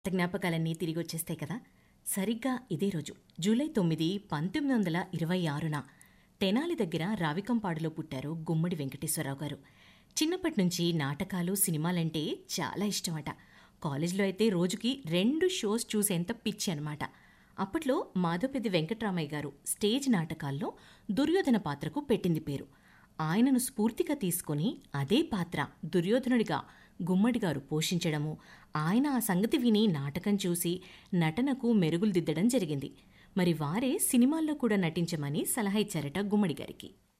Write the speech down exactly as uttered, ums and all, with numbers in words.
జ్ఞాపకాలన్నీ తిరిగొచ్చేస్తాయి కదా. సరిగ్గా ఇదే రోజు జూలై తొమ్మిది పంతొమ్మిది వందల ఇరవై ఆరున తెనాలి దగ్గర రావికంపాడులో పుట్టారు గుమ్మడి వెంకటేశ్వరరావు గారు. చిన్నప్పటి నుంచి నాటకాలు, సినిమాలంటే చాలా ఇష్టమట. కాలేజ్లో అయితే రోజుకి రెండు షోస్ చూసేంత పిచ్చి అనమాట. అప్పట్లో మాధవపెద్ది వెంకట్రామయ్య గారు స్టేజ్ నాటకాల్లో దుర్యోధన పాత్రకు పెట్టింది పేరు. ఆయనను స్ఫూర్తిగా తీసుకుని అదే పాత్ర దుర్యోధనుడిగా గుమ్మడి గారు పోషించడము, ఆయన ఆ సంగతి విని నాటకం చూసి నటనకు మెరుగులు దిద్దడం జరిగింది. మరి వారే సినిమాల్లో కూడా నటించమని సలహా ఇచ్చారట గుమ్మడి గారికి.